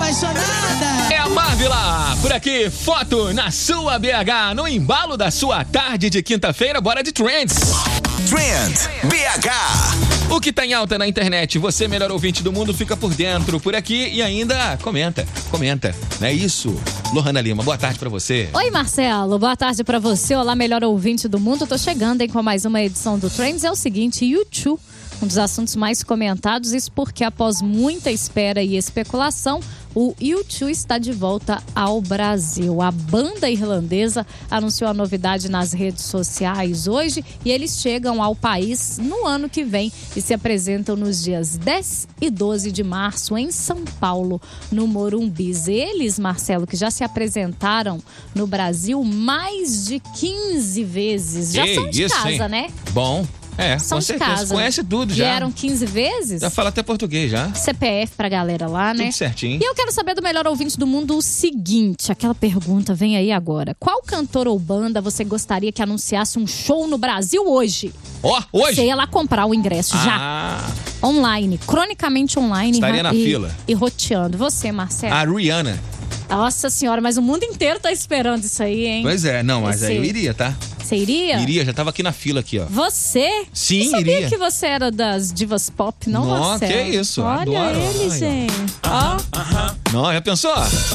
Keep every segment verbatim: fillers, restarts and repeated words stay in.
apaixonada. É a Marvila, por aqui, foto na sua B H, no embalo da sua tarde de quinta-feira, bora de Trends. Trend B H. O que tá em alta na internet, você, melhor ouvinte do mundo, fica por dentro, por aqui e ainda comenta, comenta, não é isso? Lohana Lima, boa tarde pra você. Oi, Marcelo, boa tarde pra você. Olá, melhor ouvinte do mundo. Tô chegando, hein, com mais uma edição do Trends. É o seguinte, YouTube, um dos assuntos mais comentados, isso porque após muita espera e especulação, o U dois está de volta ao Brasil. A banda irlandesa anunciou a novidade nas redes sociais hoje e eles chegam ao país no ano que vem e se apresentam nos dias dez e doze de março em São Paulo, no Morumbis. Eles, Marcelo, que já se apresentaram no Brasil mais de quinze vezes. Já Ei, são de isso, casa, hein? né? Bom, é, São com de certeza, casa. conhece tudo já. Vieram quinze vezes? Já fala até português já. C P F pra galera lá, né? Tudo certinho. E eu quero saber do melhor ouvinte do mundo o seguinte, aquela pergunta vem aí agora. Qual cantor ou banda você gostaria que anunciasse um show no Brasil hoje? Ó, oh, hoje? Você ia lá comprar o ingresso já. Ah, Online, cronicamente online. Estaria na e, fila. E roteando. Você, Marcelo? a Rihanna. Nossa senhora, mas o mundo inteiro tá esperando isso aí, hein? Pois é, não, mas Esse- aí eu iria, tá? Você iria? Iria, já tava aqui na fila aqui, ó. Você? Sim, eu sabia iria. que você era das divas pop, não, Nó, Marcelo? que isso, Olha adoro. ele, Ai, ó. gente. Ó, Não, já pensou?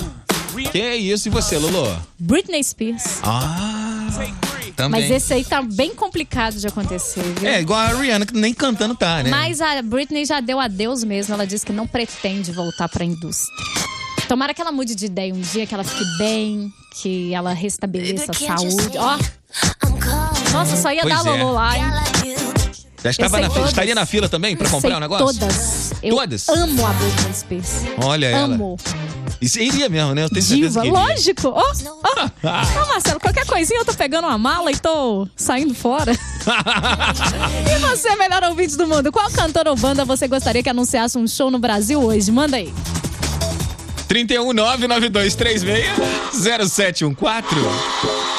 Que isso, e você, Lolo? Britney Spears. Ah, também. Mas esse aí tá bem complicado de acontecer, viu? É, igual a Rihanna, que nem cantando tá, né? Mas a Britney já deu adeus mesmo. Ela disse que não pretende voltar pra indústria. Tomara que ela mude de ideia um dia, que ela fique bem, que ela restabeleça a saúde. Ó, nossa, só ia Pois dar é. Lolo lá, hein? Já estava sei na fila, todas. estaria na fila também pra comprar Sei o negócio? todas. Eu Todas? amo a Britney Spears. Olha ela. Amo. Isso iria mesmo, né? Eu tenho certeza Diva, que iria. lógico. Ó, ó. Ó, Marcelo, qualquer coisinha eu tô pegando uma mala e tô saindo fora. E você, melhor ouvinte do mundo, qual cantor ou banda você gostaria que anunciasse um show no Brasil hoje? Manda aí. trinta e um, nove nove dois três seis, zero sete um quatro.